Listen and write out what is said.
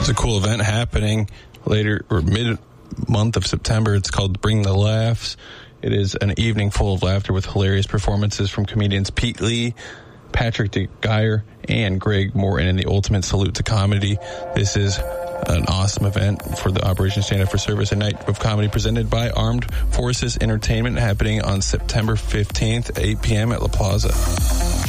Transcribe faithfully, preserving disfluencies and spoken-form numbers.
It's a cool event happening later or mid month of September. It's called Bring the Laughs. It is an evening full of laughter with hilarious performances from comedians Pete Lee, Patrick DeGuyer, and Greg Morton in the ultimate salute to comedy. This is an awesome event for the Operation Stand Up for Service, a night of comedy presented by Armed Forces Entertainment, happening on September fifteenth, eight p.m. at La Plaza.